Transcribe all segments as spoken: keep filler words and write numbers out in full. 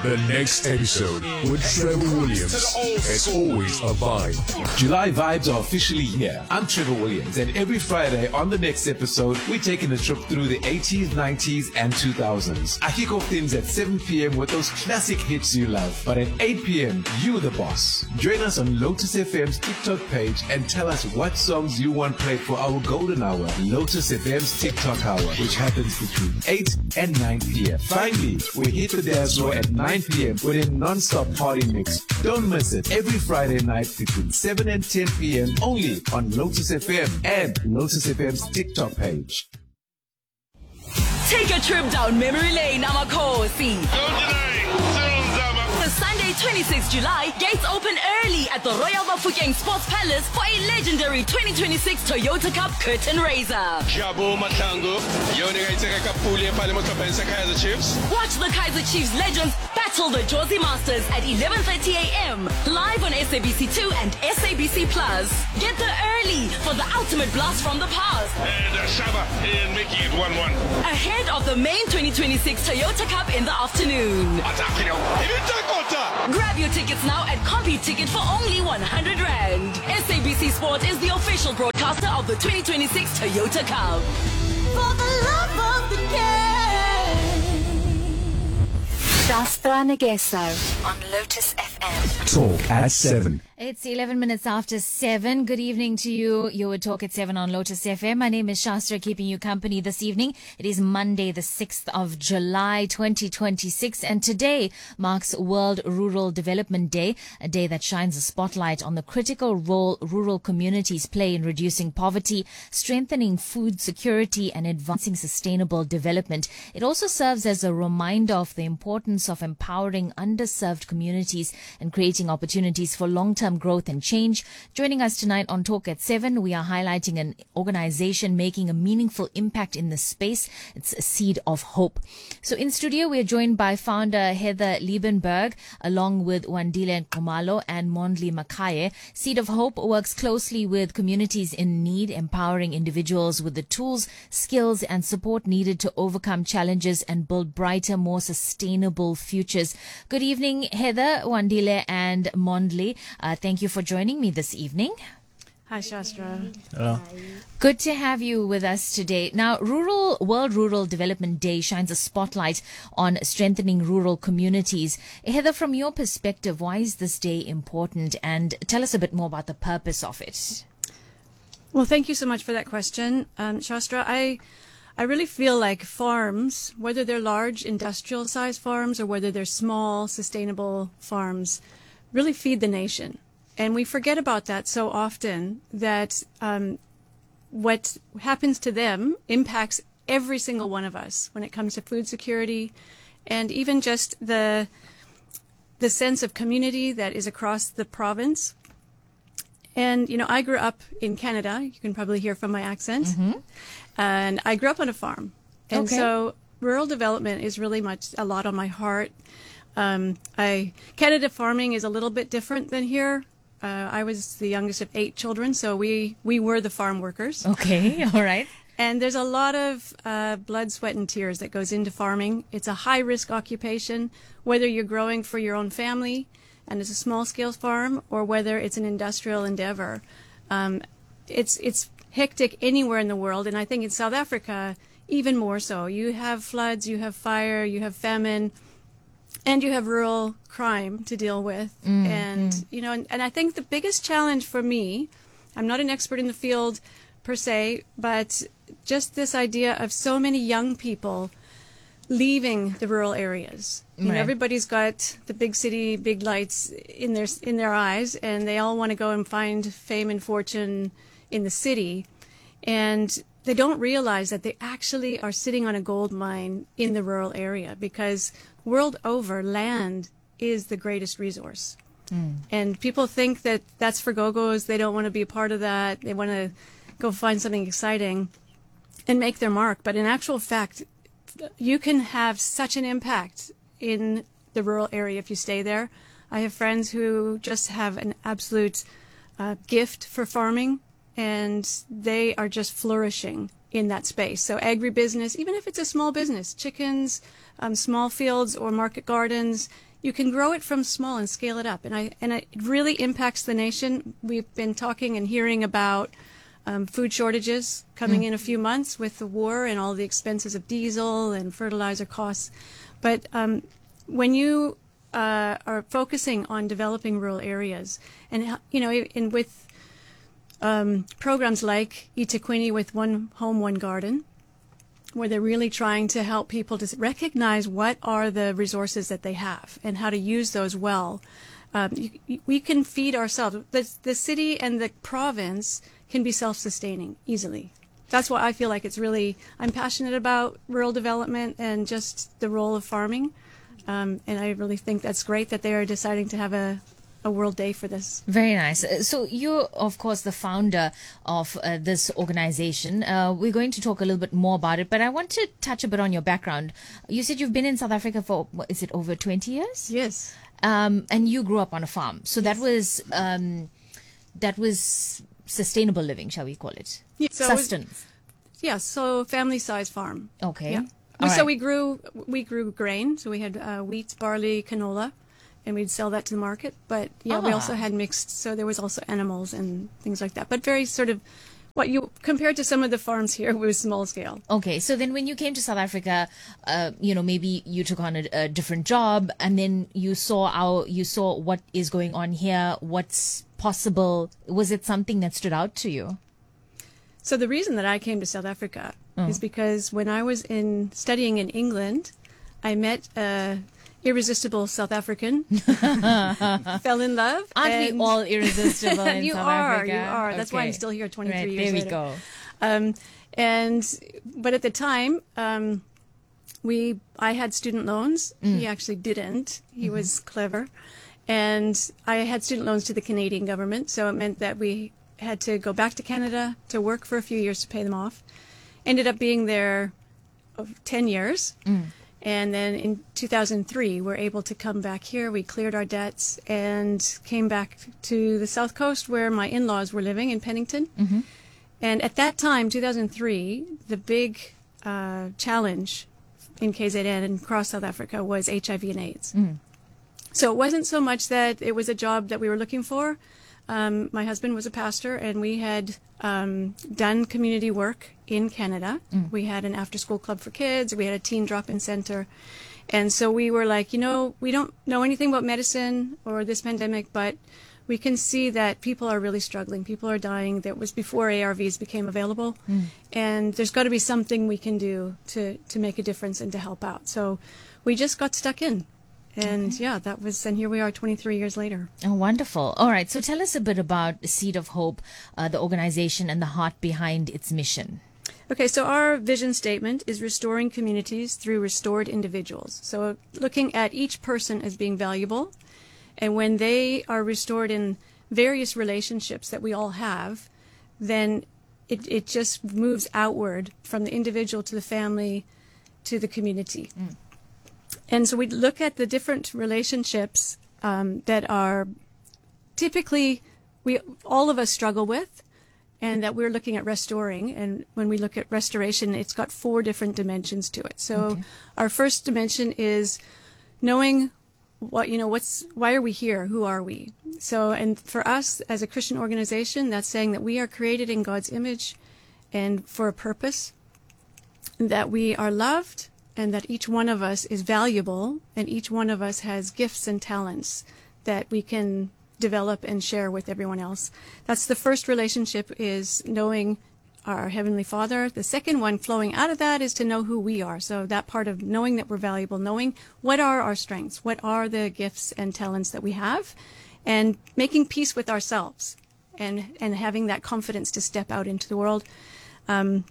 The next episode with Trevor Williams. As always, a vibe. July vibes are officially here. I'm Trevor Williams, and every Friday on the next episode, we're taking a trip through the eighties, nineties, and two thousands. I kick off things at seven p.m. with those classic hits you love. But at eight p.m., you're the boss. Join us on Lotus F M's TikTok page and tell us what songs you want played for our golden hour, Lotus F M's TikTok hour, which happens between eight and nine p.m. Finally, we hit the dance floor at nine p.m. with a non-stop party mix. Don't miss it. Every Friday night between seven and ten p.m. only on Lotus F M and Lotus F M's TikTok page. Take a trip down memory lane, Amakhosi. The Sunday, twenty-sixth of July, gates open early at the Royal Bafokeng Sports Palace for a legendary twenty twenty-six Toyota Cup curtain raiser. Jabu Matango, Kaizer Chiefs. Watch the Kaizer Chiefs legends battle the Jozi Masters at eleven thirty a.m. live on S A B C two and S A B C Plus. Get there early for the ultimate blast from the past. And uh, Shaba in making it one one. Ahead of the main twenty twenty-six Toyota Cup in the afternoon. Grab your tickets now at Compete Ticket for only one hundred rand. S A B C Sport is the official broadcaster of the twenty twenty-six Toyota Cup. For the love of the game. Shastra Nageso on Lotus F M. Talk at seven. It's eleven minutes after seven. Good evening to you. You would talk at seven on Lotus F M. My name is Shastra, keeping you company this evening. It is Monday, the sixth of July, twenty twenty-six, and today marks World Rural Development Day, a day that shines a spotlight on the critical role rural communities play in reducing poverty, strengthening food security, and advancing sustainable development. It also serves as a reminder of the importance of empowering underserved communities and creating opportunities for long-term growth and change. Joining us tonight on Talk at seven, we are highlighting an organization making a meaningful impact in this space. It's a Seed of Hope. So in studio, we are joined by founder Heather Liebenberg, along with Wandile Nxumalo and Mondli Makaye. Seed of Hope works closely with communities in need, empowering individuals with the tools, skills, and support needed to overcome challenges and build brighter, more sustainable futures. Good evening, Heather, Wandile, and Mondli. Uh, thank you for joining me this evening. Hi, Shastra. Hello. Good to have you with us today. Now, Rural World Rural Development Day shines a spotlight on strengthening rural communities. Heather, from your perspective, why is this day important? And tell us a bit more about the purpose of it. Well, thank you so much for that question, um, Shastra. I, I really feel like farms, whether they're large industrial-sized farms or whether they're small, sustainable farms, really feed the nation. And we forget about that so often, that um, what happens to them impacts every single one of us when it comes to food security and even just the the sense of community that is across the province. And, you know, I grew up in Canada. You can probably hear from my accent. Mm-hmm. And I grew up on a farm. And okay. so rural development is really much a lot on my heart. Um, I Canada farming is a little bit different than here. Uh, I was the youngest of eight children, so we, we were the farm workers. Okay, all right. And there's a lot of uh, blood, sweat, and tears that goes into farming. It's a high-risk occupation, whether you're growing for your own family and it's a small-scale farm, or whether it's an industrial endeavor. Um, it's it's hectic anywhere in the world, and I think in South Africa even more so. You have floods, you have fire, you have famine, and you have rural crime to deal with. Mm, and, mm. you know, and, and I think the biggest challenge for me, I'm not an expert in the field per se, but just this idea of so many young people leaving the rural areas. You right. know, everybody's got the big city, big lights in their in their eyes, and they all want to go and find fame and fortune in the city. And they don't realize that they actually are sitting on a gold mine in the rural area, because world over, land is the greatest resource. Mm. And people think that that's for go-go's. They don't want to be a part of that. They want to go find something exciting and make their mark. But in actual fact, you can have such an impact in the rural area if you stay there. I have friends who just have an absolute uh, gift for farming, and they are just flourishing in that space. So agribusiness, even if it's a small business, chickens, um, small fields or market gardens, you can grow it from small and scale it up. And I and it really impacts the nation. We've been talking and hearing about um, food shortages coming mm. in a few months with the war and all the expenses of diesel and fertilizer costs. But um, when you uh, are focusing on developing rural areas, and you know, and with um, programs like eThekwini with One Home, One Garden, where they're really trying to help people to recognize what are the resources that they have and how to use those well. Um, you, we can feed ourselves. The, the city and the province can be self-sustaining easily. That's why I feel like it's really, I'm passionate about rural development and just the role of farming. Um, and I really think that's great that they are deciding to have a a World Day for this. Very nice. Uh, So you're, of course, the founder of uh, this organization. Uh, we're going to talk a little bit more about it, but I want to touch a bit on your background. You said you've been in South Africa for, what, is it over twenty years? Yes. Um, and you grew up on a farm. So that was um, that was sustainable living, shall we call it? Yeah, so it was- Sustenance. Yeah, so family-sized farm. Okay. Yeah. All So right. we grew we grew grain. So we had uh, wheat, barley, canola, and we'd sell that to the market. But yeah, we Ah. also had mixed. So there was also animals and things like that. But very sort of what you compared to some of the farms here was small scale. Okay, so then when you came to South Africa, uh, you know, maybe you took on a, a different job, and then you saw our, you saw what is going on here, what's possible. Was it something that stood out to you? So the reason that I came to South Africa is because when I was in studying in England, I met a irresistible South African, fell in love. Aren't and we all irresistible in you South are, Africa? you are. That's why I'm Okay. still here twenty-three Right, years there we later. go. Um, and but at the time, um, we I had student loans. Mm. He actually didn't. He Mm-hmm. was clever, and I had student loans to the Canadian government. So it meant that we had to go back to Canada to work for a few years to pay them off. Ended up being there of ten years. Mm. And then in two thousand three, we're able to come back here. We cleared our debts and came back to the South Coast where my in-laws were living in Pennington. Mm-hmm. And at that time, two thousand three, the big uh, challenge in K Z N and across South Africa was H I V and AIDS. Mm. So it wasn't so much that it was a job that we were looking for. Um, my husband was a pastor, and we had um, done community work in Canada. Mm. We had an after-school club for kids. We had a teen drop-in center. And so we were like, you know, we don't know anything about medicine or this pandemic, but we can see that people are really struggling. People are dying. That was before A R Vs became available. Mm. And there's got to be something we can do to, to make a difference and to help out. So we just got stuck in. And yeah, that was, and here we are twenty-three years later. Oh, wonderful. All right. So tell us a bit about Seed of Hope, uh, the organization and the heart behind its mission. Okay, so our vision statement is restoring communities through restored individuals. So looking at each person as being valuable, and when they are restored in various relationships that we all have, then it, it just moves outward from the individual to the family to the community. Mm. And so we look at the different relationships um, that are typically we all of us struggle with, and that we're looking at restoring. And when we look at restoration, it's got four different dimensions to it. So Okay. our first dimension is knowing what, you know, what's, why are we here? Who are we? So, and for us as a Christian organization, that's saying that we are created in God's image and for a purpose, that we are loved, and that each one of us is valuable, and each one of us has gifts and talents that we can develop and share with everyone else. That's the first relationship, is knowing our Heavenly Father. The second one flowing out of that is to know who we are. So that part of knowing that we're valuable, knowing what are our strengths, what are the gifts and talents that we have, and making peace with ourselves, and, and having that confidence to step out into the world. Um,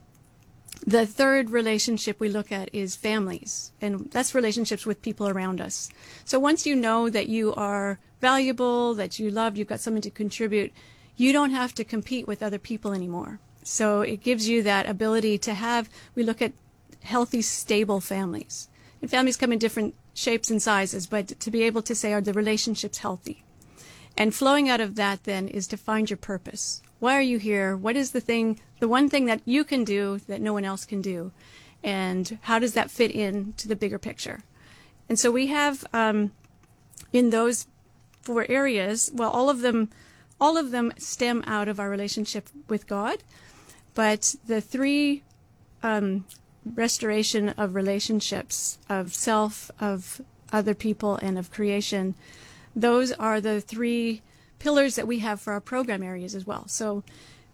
The third relationship we look at is families, and that's relationships with people around us. So once you know that you are valuable, that you love, you've got something to contribute, you don't have to compete with other people anymore. So it gives you that ability to have, we look at healthy, stable families. And families come in different shapes and sizes, but to be able to say, are the relationships healthy? And flowing out of that then is to find your purpose. Why are you here? What is the thing, the one thing that you can do that no one else can do? And how does that fit in to the bigger picture? And so we have um, in those four areas, well, all of them, all of them stem out of our relationship with God, but the three um, restoration of relationships, of self, of other people, and of creation, those are the three pillars that we have for our program areas as well. So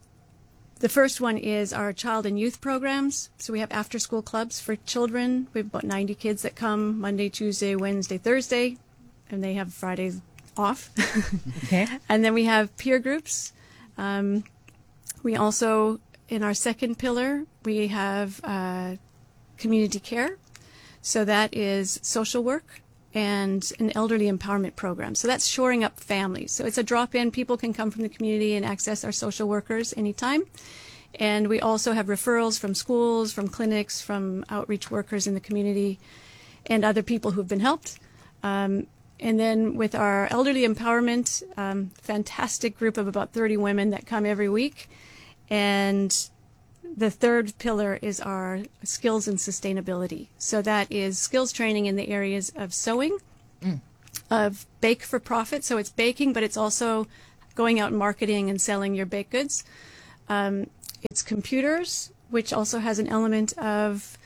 the first one is our child and youth programs. So we have after school clubs for children. We have about ninety kids that come Monday, Tuesday, Wednesday, Thursday, and they have Fridays off. Okay. And then we have peer groups. Um, we also, in our second pillar, we have uh, community care. So that is social work and an elderly empowerment program. So that's shoring up families. So it's a drop-in. People can come from the community and access our social workers anytime. And we also have referrals from schools, from clinics, from outreach workers in the community, and other people who've been helped. Um, and then with our elderly empowerment, um, fantastic group of about thirty women that come every week. And the third pillar is our skills and sustainability. So that is skills training in the areas of sewing, mm. of bake for profit. So it's baking, but it's also going out and marketing and selling your baked goods. Um, it's computers, which also has an element of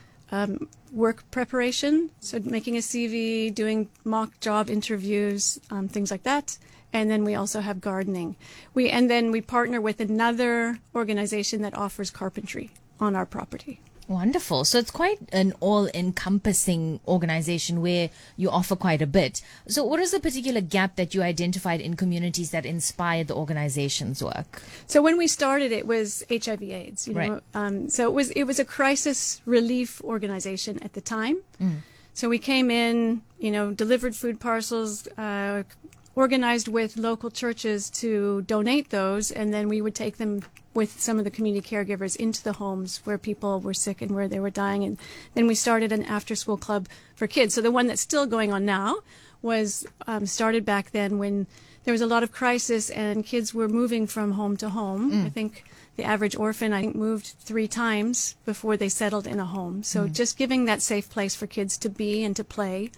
um, work preparation. So making a C V, doing mock job interviews, um, things like that. And then we also have gardening. We and then we partner with another organization that offers carpentry on our property. Wonderful. So it's quite an all-encompassing organization where you offer quite a bit. So what is the particular gap that you identified in communities that inspired the organization's work? So when we started, it was H I V AIDS. You know? Right. Um, so it was it was a crisis relief organization at the time. Mm. So we came in, you know, delivered food parcels, uh, organized with local churches to donate those, and then we would take them with some of the community caregivers into the homes where people were sick and where they were dying. And then we started an after-school club for kids. So the one that's still going on now was um, started back then when there was a lot of crisis and kids were moving from home to home. Mm. I think the average orphan, I think, moved three times before they settled in a home. So mm. just giving that safe place for kids to be and to play.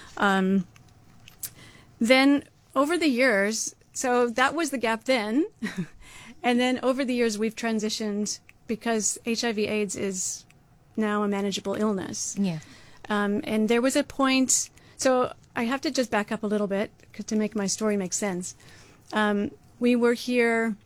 Um, then over the years, so that was the gap then. And then over the years, we've transitioned because H I V AIDS is now a manageable illness. Yeah. Um, and there was a point, so I have to just back up a little bit to make my story make sense. Um, we were here,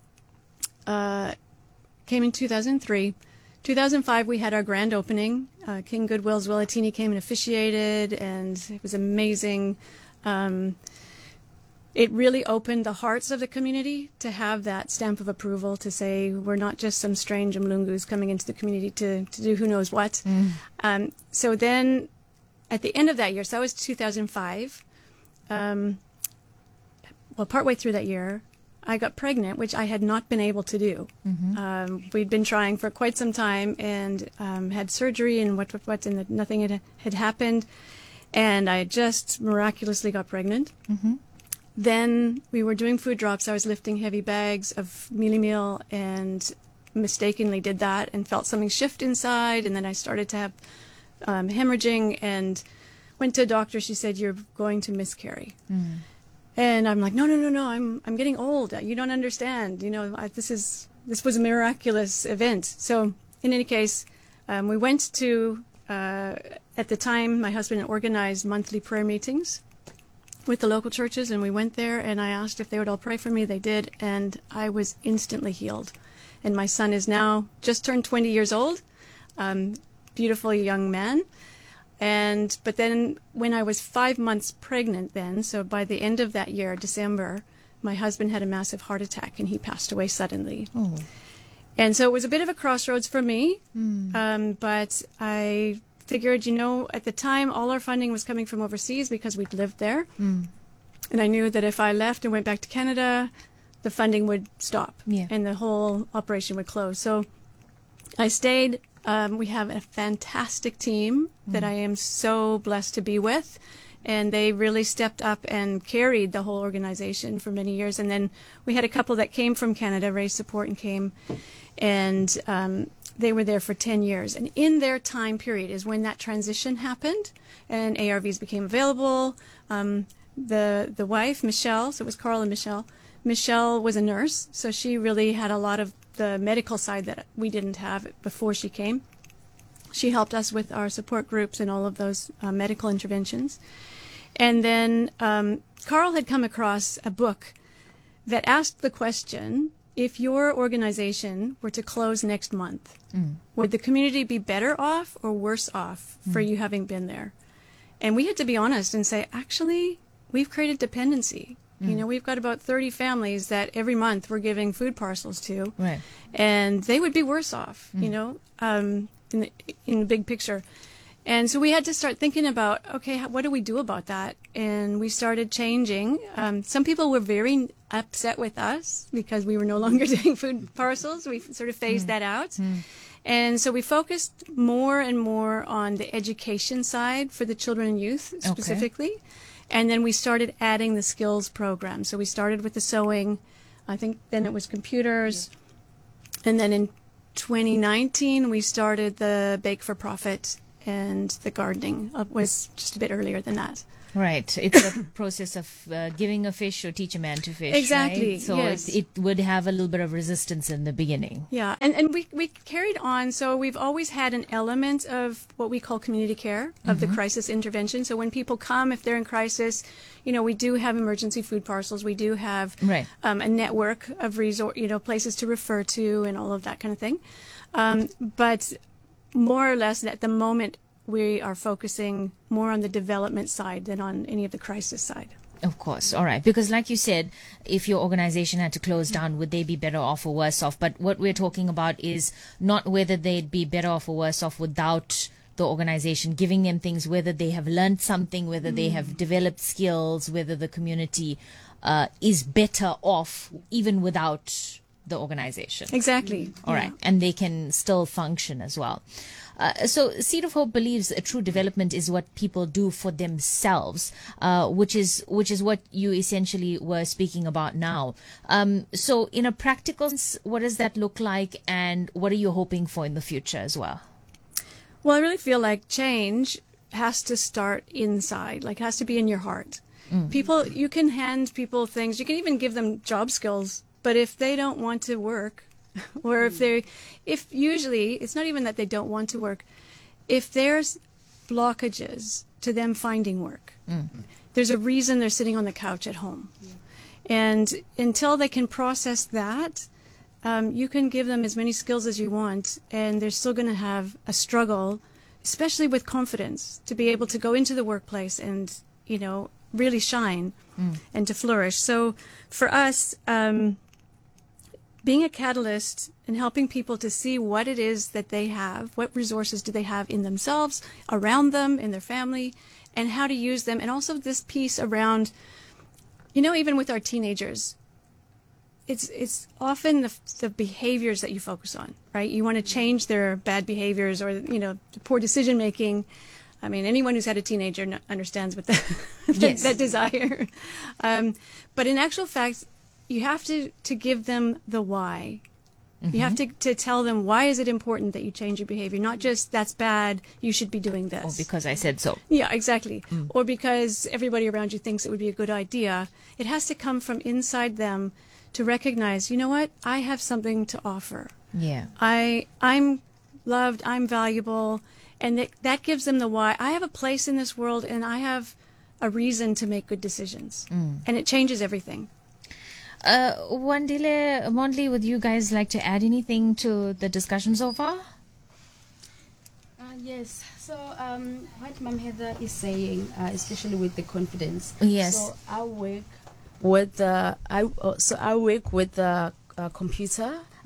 uh, came in two thousand three. two thousand five, we had our grand opening. Uh, King Goodwill Zwelithini came and officiated, and it was amazing. Um, It really opened the hearts of the community to have that stamp of approval to say we're not just some strange Mlungus coming into the community to, to do who knows what. Mm. Um, so then at the end of that year, so that was two thousand five, um, well, partway through that year, I got pregnant, which I had not been able to do. Mm-hmm. Um, we'd been trying for quite some time and um, had surgery and what, what, what, and nothing had, had happened. And I just miraculously got pregnant. Mm-hmm. Then we were doing food drops. I was lifting heavy bags of mealie meal and mistakenly did that and felt something shift inside. And then I started to have um, hemorrhaging and went to a doctor. She said, "You're going to miscarry." Mm. And I'm like, no, no, no, no. I'm I'm getting old. You don't understand. You know, I, this is this was a miraculous event. So in any case, um, we went to uh, at the time my husband had organized monthly prayer meetings with the local churches, and we went there, and I asked if they would all pray for me. They did, and I was instantly healed. And my son is now just turned twenty years old, um, beautiful young man. And but then when I was five months pregnant then, so by the end of that year, December, my husband had a massive heart attack, and he passed away suddenly. Oh. And so it was a bit of a crossroads for me, mm. um, but I figured, you know, at the time, all our funding was coming from overseas because we'd lived there. Mm. And I knew that if I left and went back to Canada, the funding would stop, yeah. and the whole operation would close. So I stayed Um, we have a fantastic team that I am so blessed to be with. And they really stepped up and carried the whole organization for many years. And then we had a couple that came from Canada, raised support and came. And um, they were there for ten years. And in their time period is when that transition happened and A R Vs became available. Um, the the wife, Michelle, so it was Carl and Michelle. Michelle was a nurse, so she really had a lot of the medical side that we didn't have before she came. She helped us with our support groups and all of those uh, medical interventions. And then um, Carl had come across a book that asked the question, if your organization were to close next month, mm. would the community be better off or worse off mm. for you having been there? And we had to be honest and say, actually, we've created dependency. Mm. You know, we've got about thirty families that every month we're giving food parcels to. Right. And they would be worse off, mm. you know. Um, in the, in the big picture. And so we had to start thinking about, okay, what do we do about that? And we started changing. Um, some people were very upset with us because we were no longer doing food parcels. We sort of phased mm. that out. Mm. And so we focused more and more on the education side for the children and youth specifically. Okay. And then we started adding the skills program. So we started with the sewing. I think then it was computers. Yeah. And then in twenty nineteen, we started the Bake for Profit, and the gardening was just a bit earlier than that. Right. It's a process of uh, giving a fish or teach a man to fish. Exactly. Right? So yes. it, it would have a little bit of resistance in the beginning. Yeah. And, and we, we carried on. So we've always had an element of what we call community care, of mm-hmm. the crisis intervention. So when people come, if they're in crisis, you know, we do have emergency food parcels. We do have right. um, a network of resort, you know, places to refer to and all of that kind of thing. Um, but more or less at the moment, we are focusing more on the development side than on any of the crisis side. Of course. All right. Because like you said, if your organization had to close down, would they be better off or worse off? But what we're talking about is not whether they'd be better off or worse off without the organization giving them things, whether they have learned something, whether mm. they have developed skills, whether the community uh, is better off even without the organization. Exactly. All yeah. right. And they can still function as well. Uh, so Seed of Hope believes a true development is what people do for themselves, uh, which is which is what you essentially were speaking about now. Um, so in a practical sense, what does that look like, and what are you hoping for in the future as well? Well, I really feel like change has to start inside, like has to be in your heart. Mm. People, you can hand people things, you can even give them job skills, but if they don't want to work, or if they, if usually, it's not even that they don't want to work, if there's blockages to them finding work, mm. there's a reason they're sitting on the couch at home. Yeah. And until they can process that, um, you can give them as many skills as you want, and they're still going to have a struggle, especially with confidence, to be able to go into the workplace and, you know, really shine mm. and to flourish. So for us, um, being a catalyst and helping people to see what it is that they have, what resources do they have in themselves, around them, in their family, and how to use them. And also this piece around, you know, even with our teenagers, it's it's often the, the behaviors that you focus on, right? You want to change their bad behaviors or, you know, poor decision making. I mean, anyone who's had a teenager understands what the, yes. that desire. Um, but in actual fact, you have to, to give them the why. Mm-hmm. You have to, to tell them, why is it important that you change your behavior? Not just, that's bad, you should be doing this. Or because I said so. Yeah, exactly. Mm. Or because everybody around you thinks it would be a good idea. It has to come from inside them to recognize, you know what, I have something to offer. Yeah. I, I'm loved, I'm valuable, and that, that gives them the why. I have a place in this world, and I have a reason to make good decisions. Mm. And it changes everything. Uh, Wandile, Mondli, would you guys like to add anything to the discussion so far? Uh, yes. So um, what Ma'am Heather is saying, uh, especially with the confidence. Yes. So I work with the I uh, so I work with the uh, computer.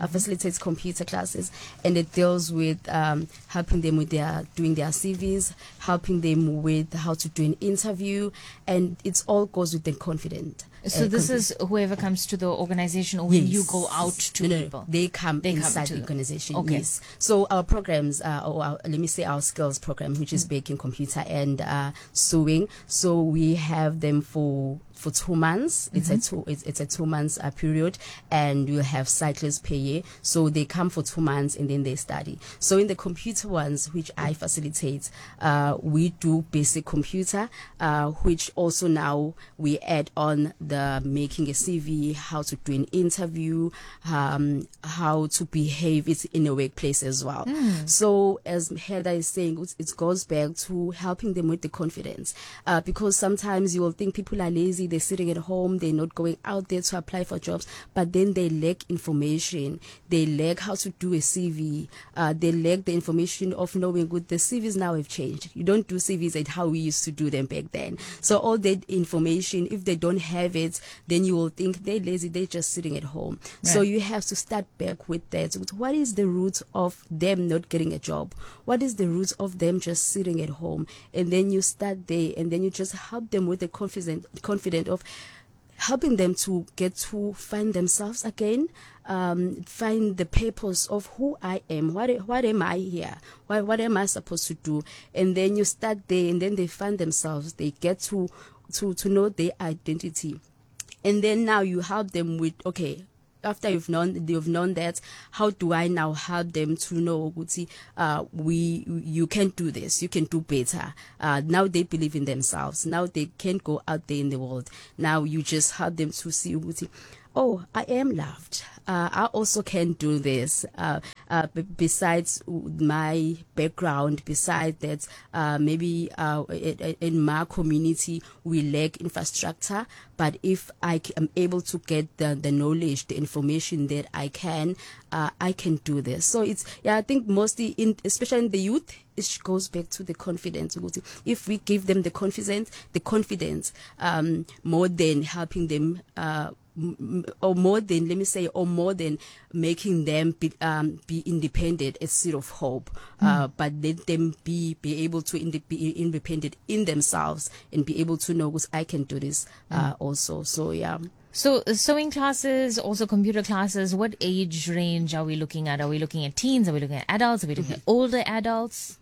uh, facilitates computer classes, and it deals with um, helping them with their doing their C Vs, helping them with how to do an interview, and it all goes with the confident. So uh, this confi- is whoever comes to the organization, or when Yes. you go out to No, no, people? they come They come inside to the the- organization. Okay. Yes. So our programs, uh, or our, let me say our skills program, which Mm. is baking, computer, and uh, sewing. So we have them for for two months. It's a Mhm. two it's, it's a two months uh, period, and we'll have cyclists per year. So they come for two months and then they study. So in the computer ones, which I facilitate, uh, we do basic computer, uh, which also now we add on the making a C V, how to do an interview, um, how to behave it in a workplace as well. Mm. So as Heather is saying, it- it goes back to helping them with the confidence, uh, because sometimes you will think people are lazy, they're sitting at home, they're not going out there to apply for jobs, but then they lack information, they lack how to do a C V, uh, they lack the information of knowing good. The C Vs now have changed. You don't do C Vs at how we used to do them back then. So all that information, if they don't have it, then you will think they're lazy, they're just sitting at home. So Right. you have to start back with that. With what is the root of them not getting a job? What is the root of them just sitting at home? And then you start there, and then you just help them with the confident, confident of helping them to get to find themselves again, um, find the purpose of who I am. What what am I here? What what am I supposed to do? And then you start there, and then they find themselves. They get to to to know their identity, and then now you help them with, okay, after you've known you've known that, how do I now help them to know, Guti, uh, we you can do this, you can do better. Uh, now they believe in themselves. Now they can go out there in the world. Now you just help them to see, Guti, oh, I am loved. Uh, I also can do this. Uh, uh, b- besides my background, besides that, uh, maybe uh, in, in my community we lack infrastructure. But if I c- am able to get the, the knowledge, the information that I can, uh, I can do this. So it's, yeah, I think mostly in, especially in the youth, it goes back to the confidence. If we give them the confidence, the confidence, um, more than helping them, uh, m- or more than, let me say, or more than making them be, um, be independent, a seed of hope, uh, Mm. but let them be, be able to inde- be independent in themselves and be able to know, because I can do this, uh, Mm. also. So, yeah. So uh, sewing classes, also computer classes, what age range are we looking at? Are we looking at teens? Are we looking at adults? Are we looking at older adults?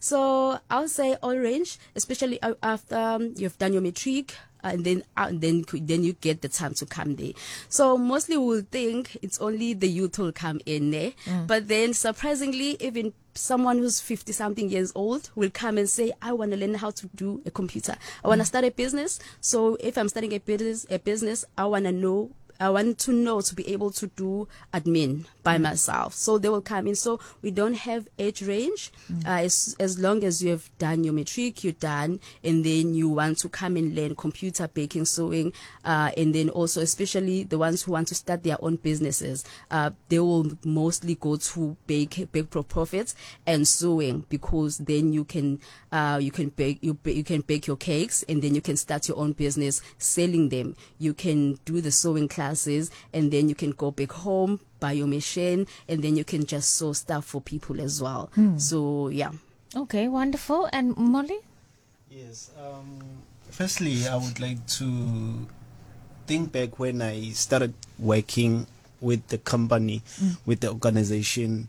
So I'll say all range, especially a- after um, you've done your matric, and then uh, then then you get the time to come there. So mostly we'll think it's only the youth will come in there, Mm. but then surprisingly, even someone who's fifty something years old will come and say, I want to learn how to do a computer. I want to Mm. start a business. So if I'm starting a business, a business, I want to know I want to know to be able to do admin by Mm. myself. So they will come in. So we don't have age range. Mm. Uh, as, as long as you have done your matric, you're done, and then you want to come and learn computer, baking, sewing, uh, and then also especially the ones who want to start their own businesses, uh, they will mostly go to bake, bake for profits and sewing, because then you can, uh, you can bake, you, ba- you can bake your cakes, and then you can start your own business selling them. You can do the sewing classes, and then you can go back home, buy your machine, and then you can just sew stuff for people as well. Hmm. So, yeah. Okay, wonderful. And Molly? Yes. Um, firstly, I would like to think back when I started working with the company, Mm. with the organization.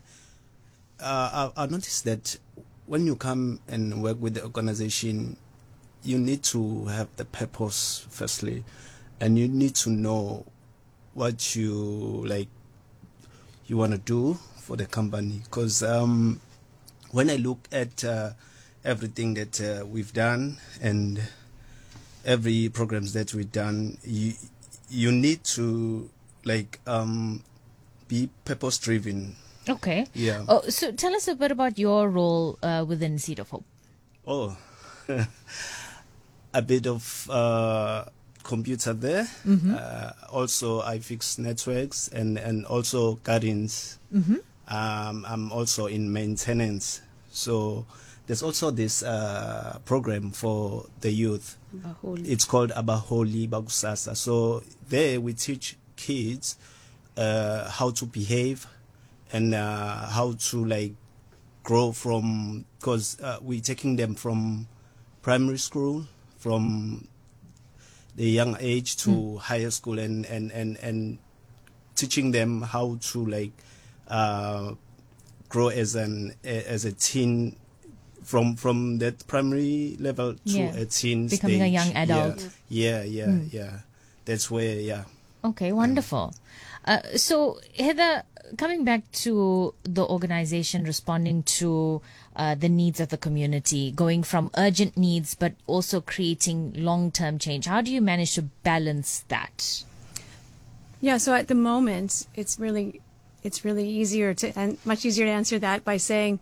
Uh, I, I noticed that when you come and work with the organization, you need to have the purpose firstly, and you need to know what you like you want to do for the company. Because um, when I look at uh, everything that uh, we've done and every programs that we've done, you you need to like um, be purpose driven. Okay. Yeah. Oh, so tell us a bit about your role uh, within Seed of Hope. Oh, a bit of uh, computer there. Mhm. Uh, also, I fix networks and, and also gardens. Mhm. Um, I'm also in maintenance. So there's also this uh, program for the youth. Abaholi. It's called Abaholi Bakusasa. So there we teach kids uh, how to behave, and uh, how to like grow from, because uh, we're taking them from primary school, from the young age to mm. higher school, and, and, and, and teaching them how to like uh, grow as an as a teen from from that primary level to yeah. a teen becoming stage. a young adult. Yeah, yeah, yeah. Mm. yeah. That's where, yeah. Okay, wonderful. Uh, so, Heather, coming back to the organization responding to uh, the needs of the community, going from urgent needs but also creating long-term change, how do you manage to balance that? Yeah, so at the moment, it's really, it's really easier to, and much easier to answer that by saying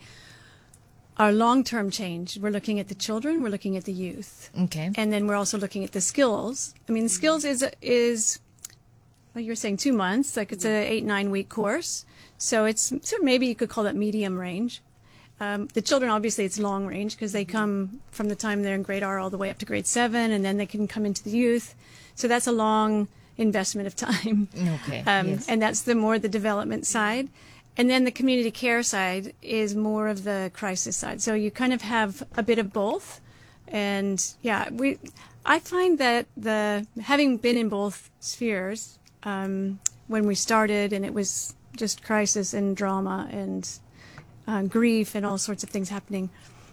our long-term change, we're looking at the children, we're looking at the youth. Okay. And then we're also looking at the skills. I mean, skills is, is well, you were saying two months, like it's a eight, nine week course. So it's sort of, maybe you could call it medium range. Um, the children, obviously, it's long range because they come from the time they're in grade R all the way up to grade seven, and then they can come into the youth. So that's a long investment of time. Okay. Um, yes. And that's the more the development side. And then the community care side is more of the crisis side. So you kind of have a bit of both. And yeah, we, I find that the, having been in both spheres, um, when we started and it was just crisis and drama and uh, grief and all sorts of things happening,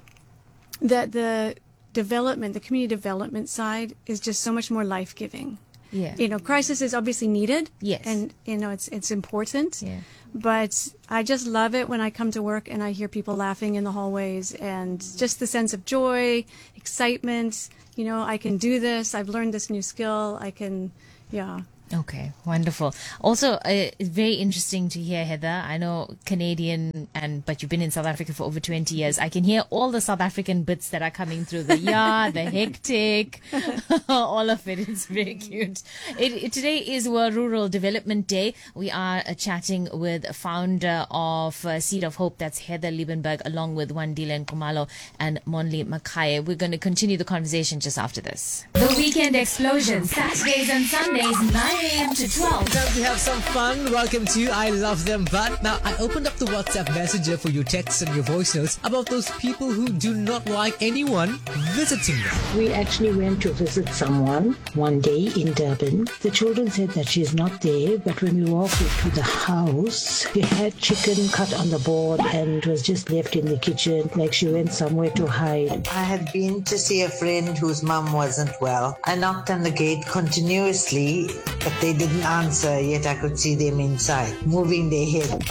that the development, the community development side is just so much more life-giving. Yeah. You know, crisis is obviously needed. Yes. And, you know, it's, it's important. Yeah. But I just love it when I come to work and I hear people laughing in the hallways and just the sense of joy, excitement. You know, I can do this. I've learned this new skill. I can, yeah. Okay, wonderful. Also, uh, it's very interesting to hear, Heather. I know Canadian, and but you've been in South Africa for over twenty years. I can hear all the South African bits that are coming through. The yeah, the hectic, all of it. It's very cute. It, it, today is World Rural Development Day. We are uh, chatting with founder of uh, Seed of Hope. That's Heather Liebenberg, along with Wandile Nkumalo and Monli Makaye. We're going to continue the conversation just after this. The Weekend Explosion, Saturdays and Sundays, nine a.m. to twelve. Time to have some fun. Welcome to I Love Them But. Now, I opened up the WhatsApp Messenger for your texts and your voice notes about those people who do not like anyone visiting them. We actually went to visit someone one day in Durban. The children said that she's not there, but when we walked into the house, we had chicken cut on the board and it was just left in the kitchen like she went somewhere to hide. I had been to see a friend whose mum wasn't well. I knocked on the gate continuously, but they didn't answer, yet I could see them inside, moving their head.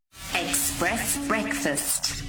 Express Breakfast.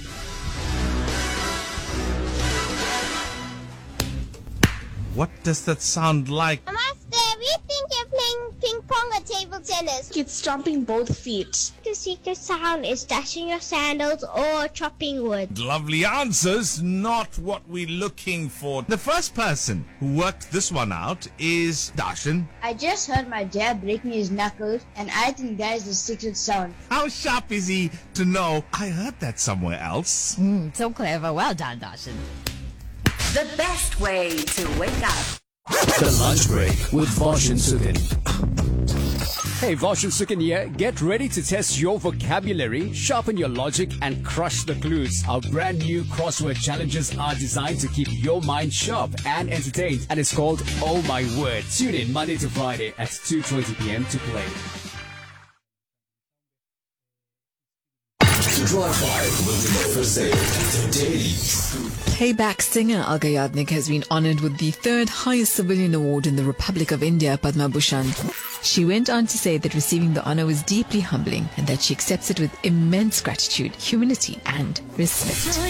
What does that sound like? Namaste, we think you're playing ping pong or table tennis. It's stomping both feet. The secret sound is dashing your sandals or chopping wood. Lovely answers, not what we're looking for. The first person who worked this one out is Darshan. I just heard my dad breaking his knuckles, and I think that is the secret sound. How sharp is he to know I heard that somewhere else? Mm, so clever. Well done, Darshan. The best way to wake up. The Lunch Break with Vosh and Sukin. Hey, Vosh and Sukin here. Get ready to test your vocabulary, sharpen your logic, and crush the clues. Our brand new crossword challenges are designed to keep your mind sharp and entertained, and it's called Oh My Word. Tune in Monday to Friday at two twenty p.m. to play. Drive by with First Aid, the daily. Playback singer Alka Yagnik has been honored with the third highest civilian award in the Republic of India, Padma Bhushan. She went on to say that receiving the honor was deeply humbling and that she accepts it with immense gratitude, humility and respect.